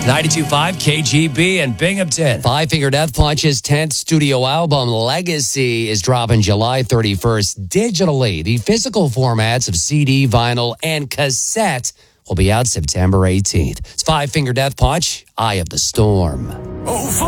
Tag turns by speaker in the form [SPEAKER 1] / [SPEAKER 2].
[SPEAKER 1] 92.5 KGB and Binghamton.
[SPEAKER 2] Five Finger Death Punch's 10th studio album, Legacy, is dropping July 31st digitally. The physical formats of CD, vinyl, and cassette will be out September 18th. It's Five Finger Death Punch, Eye of the Storm.